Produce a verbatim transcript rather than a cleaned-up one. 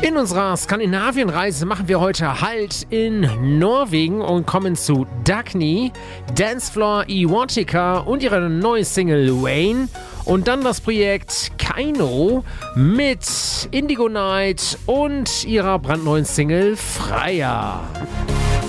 In unserer Skandinavien-Reise machen wir heute Halt in Norwegen und kommen zu Dagny, Dancefloor Erotica und ihre neue Single Wayne. Und dann das Projekt Kaino mit Indigo Night und ihrer brandneuen Single Freier.